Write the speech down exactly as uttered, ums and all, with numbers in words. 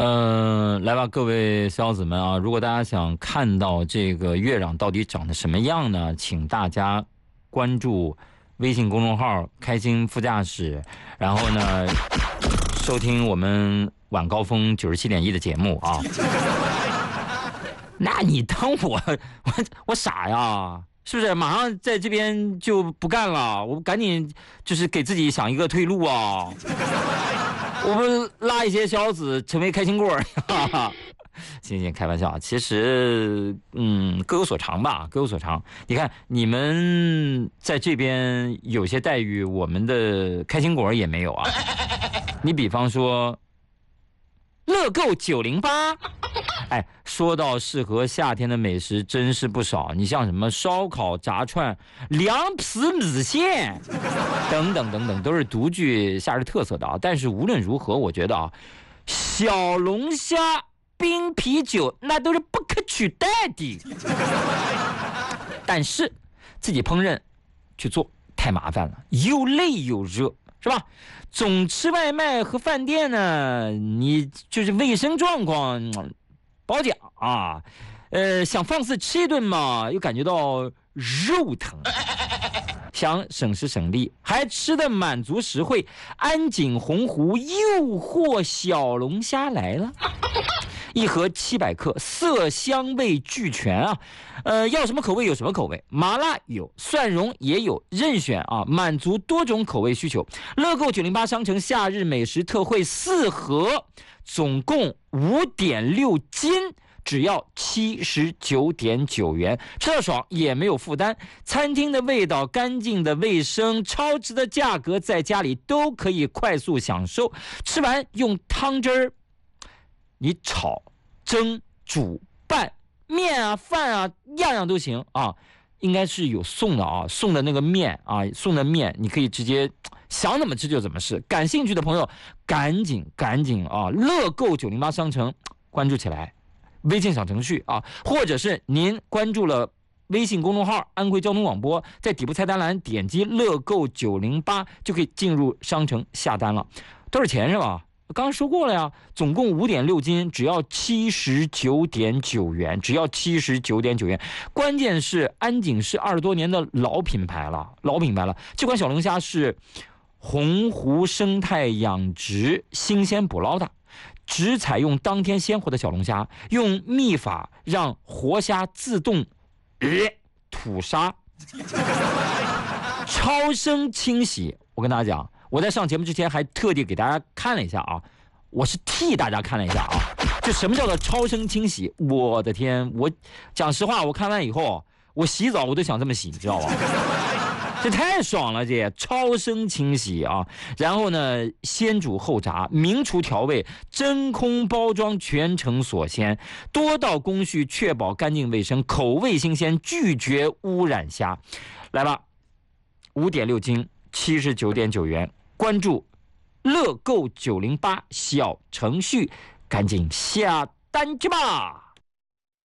嗯、呃，来吧，各位小子们啊！如果大家想看到这个月壤到底长得什么样呢，请大家关注微信公众号“开心副驾驶”，然后呢，收听我们晚高峰九十七点一的节目啊。那你当我我我傻呀？是不是？马上在这边就不干了，我赶紧就是给自己想一个退路啊！我们拉一些小子成为开心果，哈哈。行行，开玩笑。其实，嗯，各有所长吧，各有所长。你看，你们在这边有些待遇，我们的开心果也没有啊。你比方说，乐购九零八。哎，说到适合夏天的美食，真是不少。你像什么烧烤、炸串、凉皮、米线等等等等，都是独具夏日特色的啊。但是无论如何，我觉得啊，小龙虾、冰啤酒那都是不可取代的。但是自己烹饪去做太麻烦了，又累又热，是吧？总吃外卖和饭店呢，你就是卫生状况保讲啊，呃，想放肆吃一顿嘛，又感觉到肉疼，想省时省力，还吃得满足实惠。安井洪湖诱惑小龙虾来了，一盒七百克，色香味俱全啊！呃，要什么口味有什么口味，麻辣有，蒜蓉也有，任选啊，满足多种口味需求。乐购九零八商城夏日美食特惠四盒，总共五点六斤，只要七十九点九元，吃到爽也没有负担。餐厅的味道、干净的卫生、超值的价格，在家里都可以快速享受。吃完用汤汁儿，你炒、蒸、煮、拌面啊、饭啊，样样都行啊。应该是有送的啊，送的那个面啊，送的面你可以直接想怎么吃就怎么吃。感兴趣的朋友，赶紧赶紧啊！乐购九零八商城关注起来。微信小程序啊，或者是您关注了微信公众号安徽交通广播，在底部菜单栏点击乐购九零八就可以进入商城下单了。多少钱是吧？刚刚说过了呀，总共五点六斤，只要七十九点九元，只要七十九点九元。关键是安井是二十多年的老品牌了，老品牌了。这款小龙虾是洪湖生态养殖新鲜捕捞的，只采用当天鲜活的小龙虾，用秘法让活虾自动、呃、吐沙，超声清洗。我跟大家讲，我在上节目之前还特地给大家看了一下啊，我是替大家看了一下啊，就什么叫做超声清洗？我的天，我讲实话，我看完以后，我洗澡我都想这么洗，你知道吧？这太爽了，这超声清洗啊！然后呢，先煮后炸，明厨调味，真空包装，全程锁鲜，多道工序确保干净卫生，口味新鲜，拒绝污染虾。来吧，五点六斤，七十九点九元，关注乐购九零八小程序，赶紧下单去吧。